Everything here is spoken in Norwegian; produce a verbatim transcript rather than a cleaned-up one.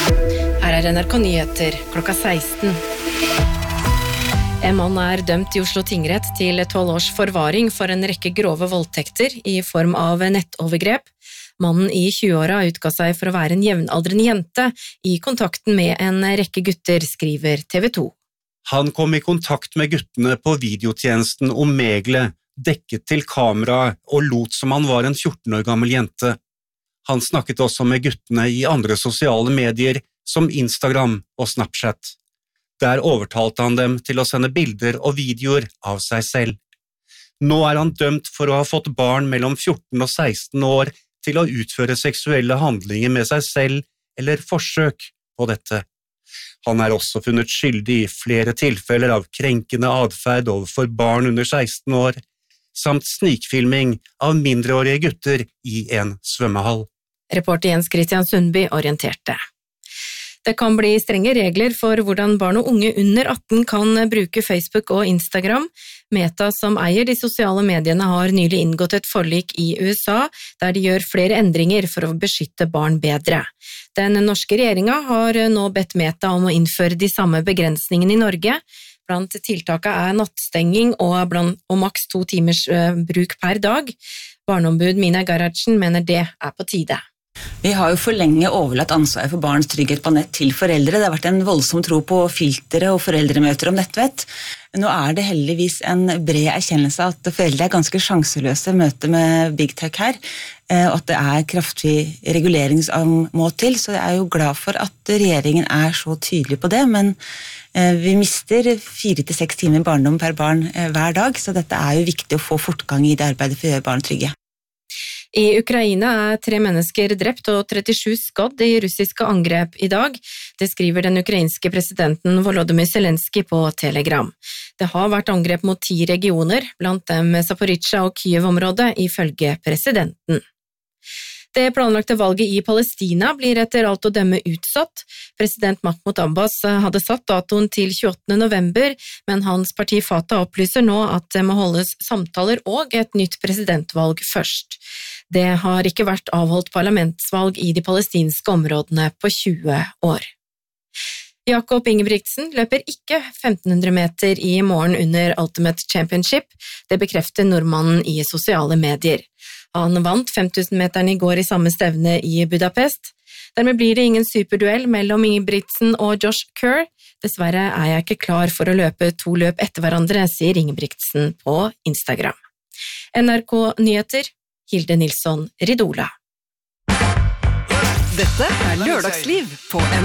Her er N R K Nyheter klokka seksten. En mann er dømt i Oslo tingrett til tolv års forvaring for en rekke grove voldtekter i form av nettovergrep. Mannen i tjueåra utga seg for å være en jevnaldrende jente i kontakten med en rekke gutter, skriver T V to. Han kom i kontakt med guttene på videotjenesten Omegle, dekket til kamera og lot som han var en fjorten år gammel jente. Han snakket også med guttene i andre sosiale medier som Instagram og Snapchat. Der overtalte han dem til å sende bilder og videoer av seg selv. Nå er han dømt for å ha fått barn mellom fjorten og seksten år til å utføre seksuelle handlinger med seg selv eller forsøk på dette. Han er også funnet skyldig i flere tilfeller av krenkende adferd overfor barn under seksten år, samt snikfilming av mindreårige gutter i en svømmehall. Reporter Jens Christian Sundby orienterte. Det kan bli strenge regler for hvordan barn og unge under atten kan bruke Facebook og Instagram. Meta, som eier de sosiale mediene, har nylig inngått et forlik i U S A, der de gjør flere endringer for å beskytte barn bedre. Den norske regjeringen har nå bedt Meta om å innføre de samme begrensningene i Norge. Blant tiltakene er nattstenging og, blant, og maks to timers uh, bruk per dag. Barneombud Mina Garardsen mener det er på tide. Vi har jo for lenge overlatt ansvaret for barns trygghet på nett til foreldre. Det har vært en voldsom tro på filtre og foreldremøter om nettvett. Nå er det heldigvis en bred erkjennelse av at foreldre er ganske sjanseløse i møte med Big Tech her, og at det er kraftig regulering som må til. Så jeg er jo glad for at regjeringen er så tydelig på det, men vi mister fire til seks timer barndom per barn hver dag, så dette er jo viktig å få fortgang i det arbeidet for å gjøre barn trygge. I Ukraina er tre mennesker drept og trettisju skadd i russiske angrep i dag. Det skriver den ukrainske presidenten Volodymyr Zelensky på Telegram. Det har vært angrep mot ti regioner, blant dem Zaporizjzja og Kyiv-området, ifølge presidenten. Det planlagte valget i Palestina blir etter alt å dømme utsatt. President Mahmoud Abbas hadde satt datoen til tjueåttende november, men hans parti Fatah opplyser nå at det må holdes samtaler og et nytt presidentvalg først. Det har ikke vært avholdt parlamentsvalg i de palestinske områdene på tjue år. Jakob Ingebrigtsen løper ikke femten hundre meter i morgen under Ultimate Championship. Det bekrefter nordmannen i sosiale medier. Han vant fem tusen meteren i går i samme stevne i Budapest. Dermed blir det ingen superduell mellom Ingebrigtsen og Josh Kerr. Dessverre er jeg ikke klar for å løpe to løp etter hverandre, sier Ingebrigtsen på Instagram. N R K Nyheter, Hilde Nilsson Ridola. Dette er Lørdagsliv på N